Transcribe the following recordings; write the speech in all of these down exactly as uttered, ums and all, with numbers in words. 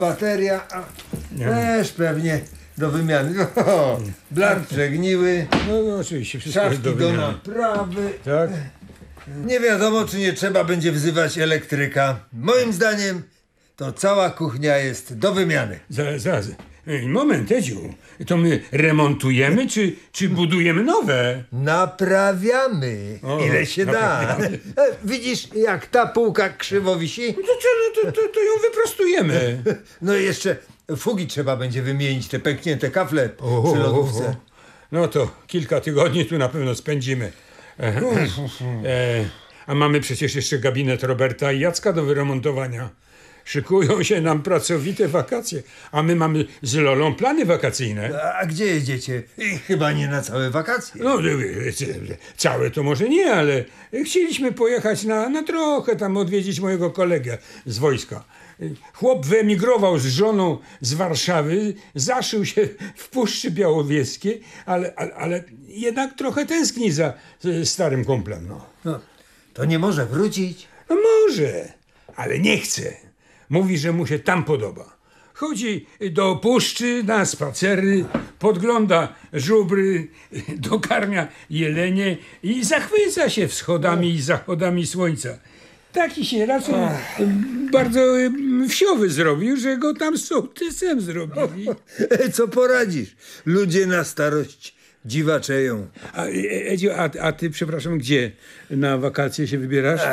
Bateria a, też pewnie do wymiany. O, blat przegniły. No, no oczywiście, wszystko jest Szafki do do wymiany. naprawy. Tak? Nie wiadomo, czy nie trzeba będzie wzywać elektryka. Moim zdaniem to cała kuchnia jest do wymiany. Zaraz, zaraz. Ej, moment, Edziu. To my remontujemy, czy, czy budujemy nowe? Naprawiamy, O, ile się da. naprawiamy. E, Widzisz, jak ta półka krzywo wisi? No to, to, to, to, to ją wyprostujemy. No i jeszcze fugi trzeba będzie wymienić, te pęknięte kafle O, przy o, lodówce. o. No to kilka tygodni tu na pewno spędzimy. E, e, a mamy przecież jeszcze gabinet Roberta i Jacka do wyremontowania. Szykują się nam pracowite wakacje, a my mamy z Lolą plany wakacyjne. A gdzie jedziecie? I chyba nie na całe wakacje. No, całe to może nie, ale chcieliśmy pojechać na, na trochę tam odwiedzić mojego kolegę z wojska. Chłop wyemigrował z żoną z Warszawy, zaszył się w Puszczy Białowieskiej, ale, ale, ale jednak trochę tęskni za starym kumplem. No. No, to nie może wrócić. No może, ale nie chce. Mówi, że mu się tam podoba. Chodzi do puszczy na spacery, podgląda żubry, dokarmia jelenie i zachwyca się wschodami i zachodami słońca. Taki się raczej bardzo wsiowy zrobił, że go tam sołtysem zrobili. Co poradzisz? Ludzie na starość dziwaczeją. A, Edziu, a, a ty, przepraszam, gdzie na wakacje się wybierasz?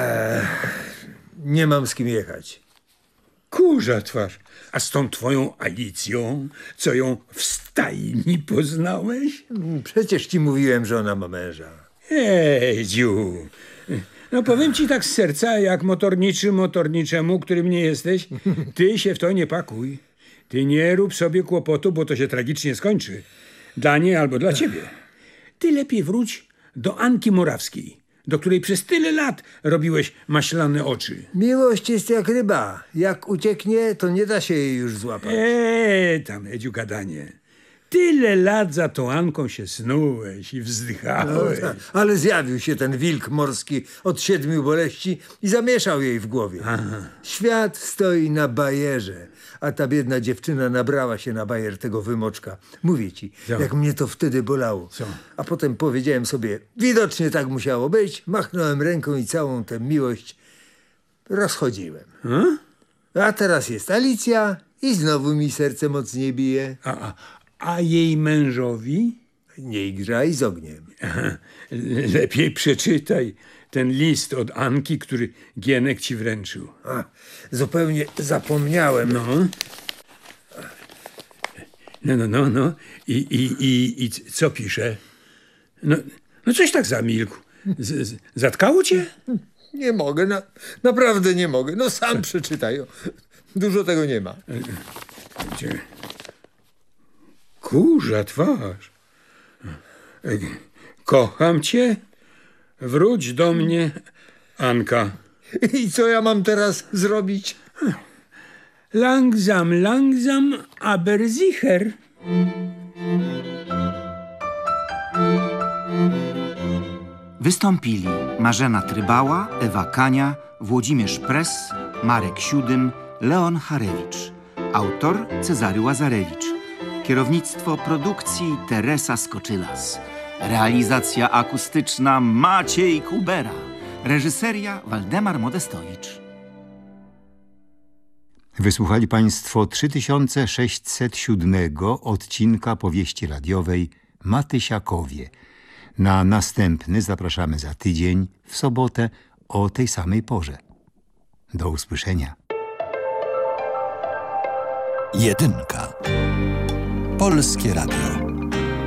Nie mam z kim jechać. Kurza twarz. A z tą twoją Alicją, co ją w stajni poznałeś? Przecież ci mówiłem, że ona ma męża. Edziu, no powiem ci tak z serca, jak motorniczy motorniczemu, którym nie jesteś, ty się w to nie pakuj. Ty nie rób sobie kłopotu, bo to się tragicznie skończy. Dla niej albo dla ciebie. Ty lepiej wróć do Anki Morawskiej, do której przez tyle lat robiłeś maślane oczy. Miłość jest jak ryba. Jak ucieknie, to nie da się jej już złapać. Eee, tam, Edziu, gadanie. Tyle lat za tą Anką się snułeś i wzdychałeś. No, ale zjawił się ten wilk morski od siedmiu boleści i zamieszał jej w głowie. Aha. Świat stoi na bajerze, a ta biedna dziewczyna nabrała się na bajer tego wymoczka. Mówię ci, Co? jak mnie to wtedy bolało. Co? A potem powiedziałem sobie, widocznie tak musiało być, machnąłem ręką i całą tę miłość rozchodziłem. Hmm? A teraz jest Alicja i znowu mi serce mocniej bije. A, a, a jej mężowi? Nie graj z ogniem. Aha. Lepiej przeczytaj ten list od Anki, który Gienek ci wręczył. A, zupełnie zapomniałem. No. No, no, no, no. I, i, i, i co pisze? No, no coś tak zamilkł. Z, z, zatkało cię? Nie mogę, na, naprawdę nie mogę. No sam przeczytaj. Dużo tego nie ma. Gdzie? Kurza twarz. Kocham cię. Wróć do mnie, Anka. I co ja mam teraz zrobić? Langsam, langsam, aber sicher. Wystąpili Marzena Trybała, Ewa Kania, Włodzimierz Press, Marek Siódym, Leon Harewicz. Autor Cezary Łazarewicz. Kierownictwo produkcji Teresa Skoczylas. Realizacja akustyczna Maciej Kubera. Reżyseria Waldemar Modestowicz. Wysłuchali Państwo trzy tysiące sześćset siódmego odcinka powieści radiowej Matysiakowie. Na następny zapraszamy za tydzień, w sobotę o tej samej porze. Do usłyszenia. Jedynka. Polskie Radio.